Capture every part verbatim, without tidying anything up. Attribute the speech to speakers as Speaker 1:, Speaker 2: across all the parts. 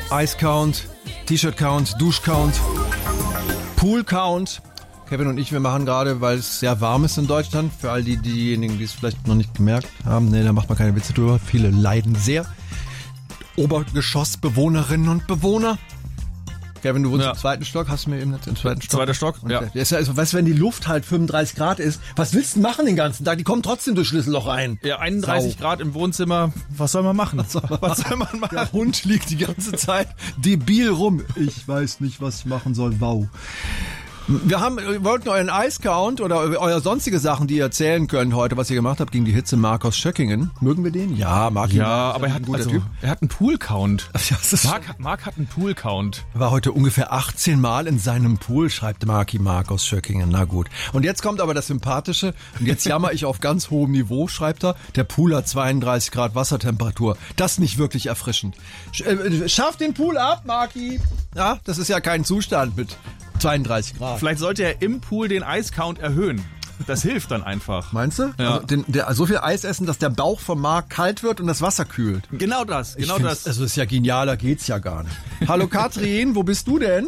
Speaker 1: Eis-Count, T-Shirt-Count, Dusch-Count, Pool-Count. Kevin und ich, wir machen gerade, weil es sehr warm ist in Deutschland, für all die, diejenigen, die es vielleicht noch nicht gemerkt haben, nee, da macht man keine Witze drüber, viele leiden sehr. Obergeschossbewohnerinnen und Bewohner. Kevin, du wohnst ja. im zweiten Stock, hast du mir eben jetzt im zweiten Stock?
Speaker 2: Zweiter Stock,
Speaker 1: und
Speaker 2: ja.
Speaker 1: Der ist ja also, weißt du, wenn die Luft halt fünfunddreißig Grad ist, was willst du machen den ganzen Tag? Die kommen trotzdem durch Schlüsselloch rein.
Speaker 2: Ja, einunddreißig Sau. Grad im Wohnzimmer, was soll man machen? Was soll man, was soll man machen?
Speaker 1: Der Hund liegt die ganze Zeit debil rum. Ich weiß nicht, was ich machen soll, wow. Wir haben, wir wollten euren Eis-Count oder euer sonstige Sachen, die ihr erzählen könnt heute, was ihr gemacht habt gegen die Hitze Mark aus Schöckingen. Mögen wir den? Ja, Mark.
Speaker 2: Ja, aber er hat, ein guter also, Typ. Er hat einen Pool-Count.
Speaker 1: Ja,
Speaker 2: Mark, Mark hat einen Pool-Count.
Speaker 1: War heute ungefähr achtzehn Mal in seinem Pool, schreibt Marki Mark aus Schöckingen. Na gut. Und jetzt kommt aber das Sympathische. Und jetzt jammer ich auf ganz hohem Niveau, schreibt er. Der Pool hat zweiunddreißig Grad Wassertemperatur. Das nicht wirklich erfrischend. Schaff den Pool ab, Marki. Ja, das ist ja kein Zustand mit zweiunddreißig Grad.
Speaker 2: Vielleicht sollte er im Pool den Eiscount erhöhen. Das hilft dann einfach.
Speaker 1: Meinst du?
Speaker 2: Ja.
Speaker 1: Also den, der, so viel Eis essen, dass der Bauch vom Mark kalt wird und das Wasser kühlt.
Speaker 2: Genau das, genau das.
Speaker 1: Also ist ja genialer geht's ja gar nicht. Hallo Katrin, wo bist du denn?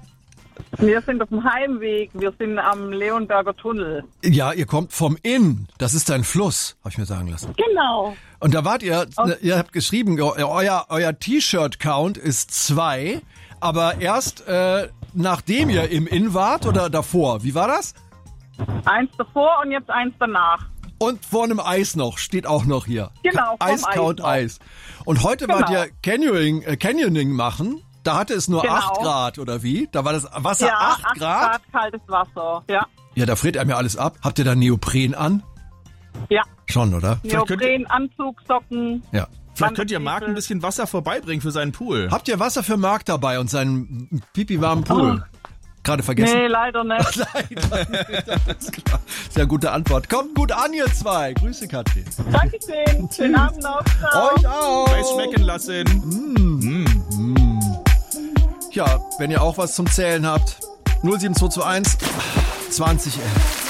Speaker 3: Wir sind auf dem Heimweg. Wir sind am Leonberger Tunnel.
Speaker 1: Ja, ihr kommt vom Inn. Das ist ein Fluss, habe ich mir sagen lassen.
Speaker 3: Genau.
Speaker 1: Und da wart ihr,
Speaker 3: Aus
Speaker 1: ihr habt geschrieben, euer, euer T-Shirt-Count ist zwei, aber erst äh, nachdem ihr im Inn wart oder davor? Wie war das?
Speaker 3: Eins davor und jetzt eins danach.
Speaker 1: Und vor einem Eis noch, steht auch noch hier.
Speaker 3: Genau, vom
Speaker 1: Eis-Count
Speaker 3: Eis.
Speaker 1: Eis. Und heute
Speaker 3: Genau.
Speaker 1: wart ihr Canyoning, äh, Canyoning machen. Da hatte es nur
Speaker 3: Genau.
Speaker 1: acht Grad, oder wie? Da war das Wasser
Speaker 3: Ja,
Speaker 1: acht
Speaker 3: acht
Speaker 1: Grad?
Speaker 3: Grad kaltes Wasser. Ja.
Speaker 1: Ja, da friert einem ja alles ab. Habt ihr da Neopren an?
Speaker 3: Ja.
Speaker 1: Schon, oder?
Speaker 3: Neopren, Anzug, Socken.
Speaker 1: Ja.
Speaker 2: Vielleicht könnt ihr Marc ein bisschen Wasser vorbeibringen für seinen Pool.
Speaker 1: Habt ihr Wasser für Marc dabei und seinen pipi-warmen Pool? Oh. Gerade vergessen?
Speaker 3: Nee, leider nicht.
Speaker 1: leider nicht. Alles klar. Sehr gute Antwort. Kommt gut an, ihr zwei. Grüße, Katrin.
Speaker 3: Dankeschön. Schönen Abend noch. Ciao.
Speaker 1: Euch auch.
Speaker 2: Eis schmecken lassen.
Speaker 1: Mm. Mm. Ja, wenn ihr auch was zum Zählen habt, null sieben zwei zwei eins zwanzig elf.